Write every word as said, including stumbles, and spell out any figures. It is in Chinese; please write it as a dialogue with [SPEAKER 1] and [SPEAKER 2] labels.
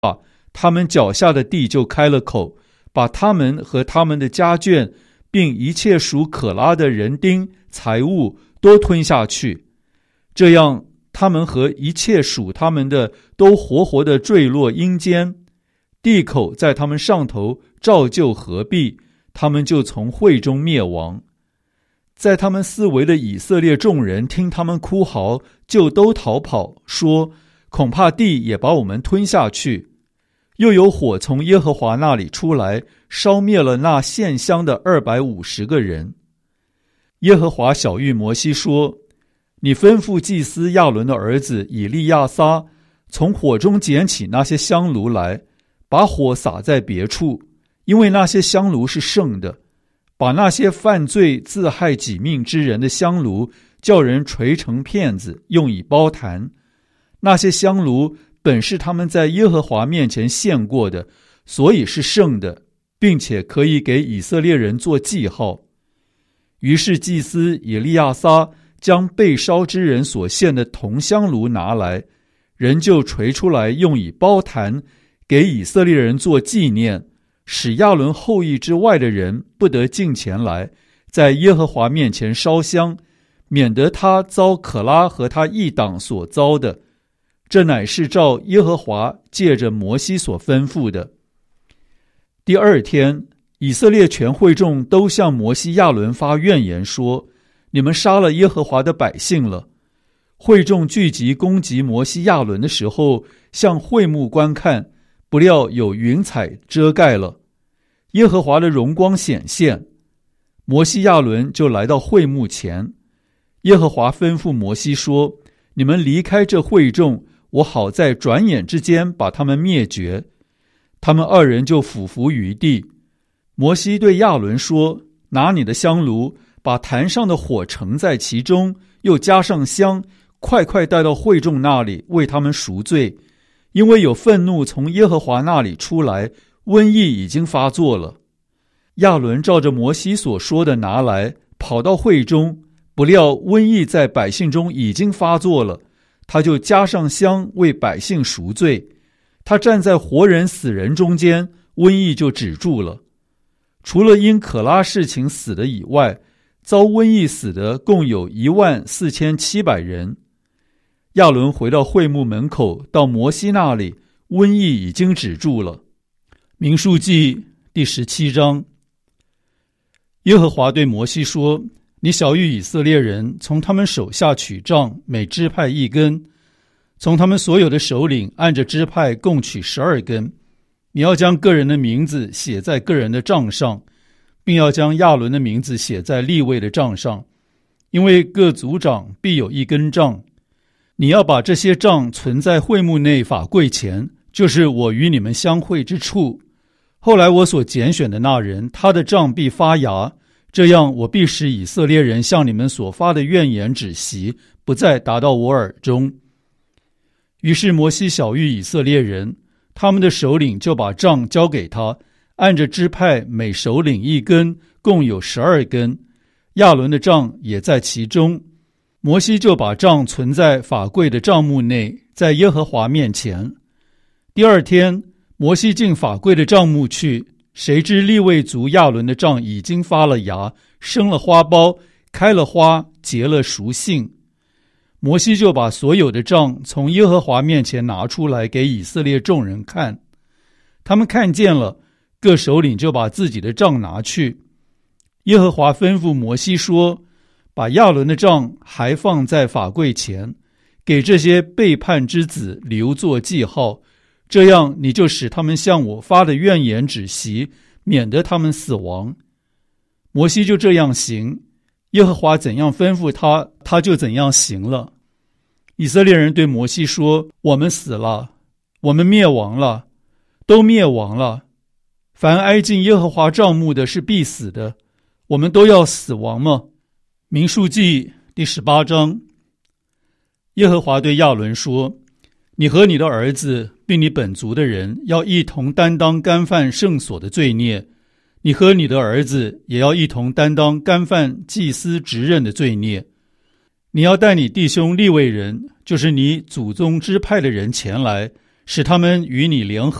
[SPEAKER 1] 他们脚下的地就开了口，把他们和他们的家眷，并一切属可拉的人丁财物都吞下去。这样，他们和一切属他们的都活活地坠落阴间，地口在他们上头照旧合闭，他们就从会中灭亡。在他们四围的以色列众人听他们哭嚎，就都逃跑，说：恐怕地也把我们吞下去。又有火从耶和华那里出来，烧灭了那献香的二百五十个人。耶和华晓谕摩西说：你吩咐祭司亚伦的儿子以利亚撒，从火中捡起那些香炉来，把火撒在别处，因为那些香炉是圣的。把那些犯罪自害己命之人的香炉，叫人锤成片子，用以包坛。那些香炉本是他们在耶和华面前献过的，所以是圣的，并且可以给以色列人做记号。于是祭司以利亚撒将被烧之人所献的铜香炉拿来，人就锤出来，用以包坛，给以色列人做纪念，使亚伦后裔之外的人不得近前来，在耶和华面前烧香，免得他遭可拉和他一党所遭的。这乃是照耶和华借着摩西所吩咐的。第二天，以色列全会众都向摩西亚伦发怨言，说：你们杀了耶和华的百姓了。会众聚集攻击摩西亚伦的时候，向会幕观看，不料有云彩遮盖了，耶和华的荣光显现。摩西亚伦就来到会幕前，耶和华吩咐摩西说：你们离开这会众，我好在转眼之间把他们灭绝。他们二人就俯伏于地。摩西对亚伦说：拿你的香炉，把坛上的火盛在其中，又加上香，快快带到会众那里，为他们赎罪，因为有愤怒从耶和华那里出来，瘟疫已经发作了。亚伦照着摩西所说的拿来，跑到会中，不料瘟疫在百姓中已经发作了，他就加上香，为百姓赎罪。他站在活人死人中间，瘟疫就止住了。除了因可拉事情死的以外，遭瘟疫死的共有一万四千七百人。亚伦回到会幕门口，到摩西那里，瘟疫已经止住了。民数记第十七章。耶和华对摩西说：你晓谕以色列人，从他们手下取杖，每支派一根，从他们所有的首领按着支派共取十二根。你要将个人的名字写在个人的杖上，并要将亚伦的名字写在利未的杖上，因为各族长必有一根杖。你要把这些杖存在会幕内法柜前，就是我与你们相会之处。后来我所拣选的那人，他的杖必发芽，这样我必使以色列人向你们所发的怨言止息，不再达到我耳中。于是摩西晓谕以色列人，他们的首领就把杖交给他，按着支派每首领一根，共有十二根。亚伦的杖也在其中。摩西就把杖存在法柜的帐幕内，在耶和华面前。第二天，摩西进法柜的帐幕去，谁知利未族亚伦的杖已经发了芽，生了花苞，开了花，结了熟杏。摩西就把所有的杖从耶和华面前拿出来给以色列众人看，他们看见了，各首领就把自己的杖拿去。耶和华吩咐摩西说：把亚伦的杖还放在法柜前，给这些背叛之子留作记号，这样你就使他们向我发的怨言止息，免得他们死亡。摩西就这样行，耶和华怎样吩咐他，他就怎样行了。以色列人对摩西说：我们死了，我们灭亡了，都灭亡了。凡挨近耶和华帐幕的是必死的，我们都要死亡吗？民数记第十八章。耶和华对亚伦说：你和你的儿子并你本族的人要一同担当干犯圣所的罪孽，你和你的儿子也要一同担当干犯祭司职任的罪孽。你要带你弟兄利未人，就是你祖宗支派的人前来， 使他们与你联合。